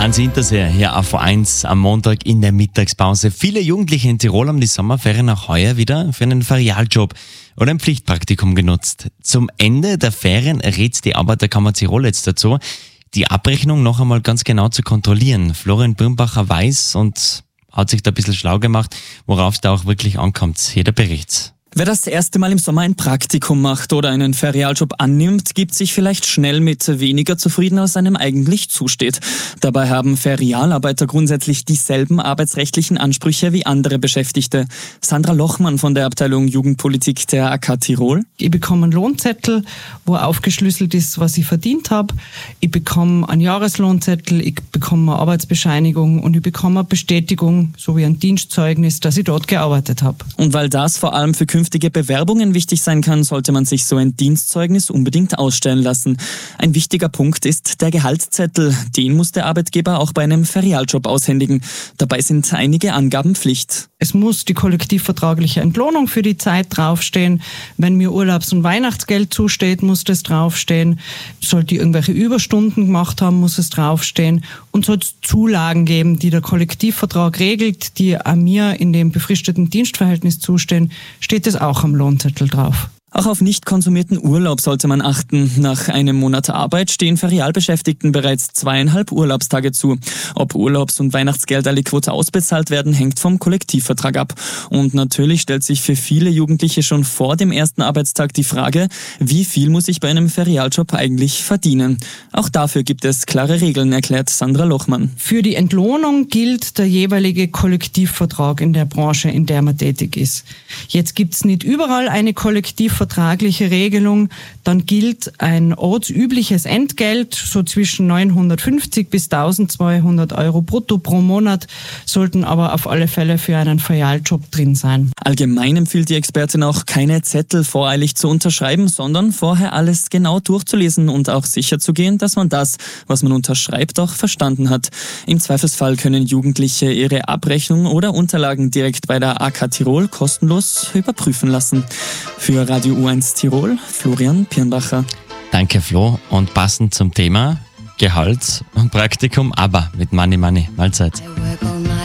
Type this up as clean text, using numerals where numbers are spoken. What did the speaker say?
Ans Hintersee, hier auf A1 am Montag in der Mittagspause. Viele Jugendliche in Tirol haben die Sommerferien auch heuer wieder für einen Ferialjob oder ein Pflichtpraktikum genutzt. Zum Ende der Ferien rät die Arbeiterkammer Tirol jetzt dazu, die Abrechnung noch einmal ganz genau zu kontrollieren. Florian Birnbacher weiß und hat sich da ein bisschen schlau gemacht, worauf es da auch wirklich ankommt. Hier der Bericht. Wer das erste Mal im Sommer ein Praktikum macht oder einen Ferialjob annimmt, gibt sich vielleicht schnell mit weniger zufrieden, als einem eigentlich zusteht. Dabei haben Ferialarbeiter grundsätzlich dieselben arbeitsrechtlichen Ansprüche wie andere Beschäftigte. Sandra Lochmann von der Abteilung Jugendpolitik der AK Tirol. Ich bekomme einen Lohnzettel, wo aufgeschlüsselt ist, was ich verdient habe. Ich bekomme einen Jahreslohnzettel, ich bekomme eine Arbeitsbescheinigung und ich bekomme eine Bestätigung sowie ein Dienstzeugnis, dass ich dort gearbeitet habe. Und weil das vor allem für künftige Bewerbungen wichtig sein kann, sollte man sich so ein Dienstzeugnis unbedingt ausstellen lassen. Ein wichtiger Punkt ist der Gehaltszettel. Den muss der Arbeitgeber auch bei einem Ferialjob aushändigen. Dabei sind einige Angaben Pflicht. Es muss die kollektivvertragliche Entlohnung für die Zeit draufstehen. Wenn mir Urlaubs- und Weihnachtsgeld zusteht, muss das draufstehen. Sollte ich irgendwelche Überstunden gemacht haben, muss es draufstehen. Und soll es Zulagen geben, die der Kollektivvertrag regelt, die an mir in dem befristeten Dienstverhältnis zustehen, steht es auch am Lohnzettel drauf. Auch auf nicht konsumierten Urlaub sollte man achten. Nach einem Monat Arbeit stehen Ferialbeschäftigten bereits 2,5 Urlaubstage zu. Ob Urlaubs- und Weihnachtsgelder alle Quote ausbezahlt werden, hängt vom Kollektivvertrag ab. Und natürlich stellt sich für viele Jugendliche schon vor dem ersten Arbeitstag die Frage, wie viel muss ich bei einem Ferialjob eigentlich verdienen? Auch dafür gibt es klare Regeln, erklärt Sandra Lochmann. Für die Entlohnung gilt der jeweilige Kollektivvertrag in der Branche, in der man tätig ist. Jetzt gibt es nicht überall eine kollektivvertragliche Regelung, dann gilt ein ortsübliches Entgelt, so zwischen 950 bis 1200 Euro brutto pro Monat, sollten aber auf alle Fälle für einen Ferialjob drin sein. Allgemein empfiehlt die Expertin auch, keine Zettel voreilig zu unterschreiben, sondern vorher alles genau durchzulesen und auch sicher zu gehen, dass man das, was man unterschreibt, auch verstanden hat. Im Zweifelsfall können Jugendliche ihre Abrechnung oder Unterlagen direkt bei der AK Tirol kostenlos überprüfen lassen. Für Radio U1 Tirol, Florian Birnbacher. Danke Flo, und passend zum Thema Gehalt und Praktikum, aber mit Money. Mahlzeit.